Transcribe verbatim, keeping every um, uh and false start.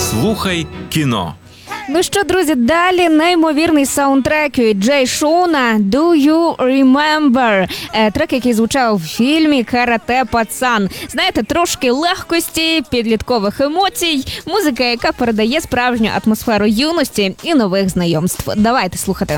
Слухай кіно. Ну що, друзі, далі неймовірний саундтрек від Джей Шона «Do You Remember?» Е, трек, який звучав в фільмі «Карате Пацан». Знаєте, трошки легкості, підліткових емоцій, музика, яка передає справжню атмосферу юності і нових знайомств. Давайте слухати.